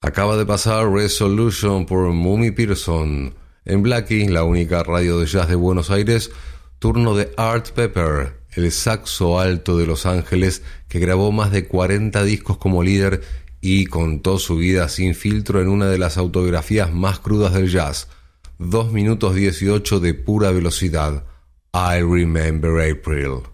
Acaba de pasar Resolution por Mummy Pearson. En Blackie, la única radio de jazz de Buenos Aires, turno de Art Pepper, el saxo alto de Los Ángeles que grabó más de 40 discos como líder y contó su vida sin filtro en una de las autobiografías más crudas del jazz. 2 minutos 18 de pura velocidad. I Remember April.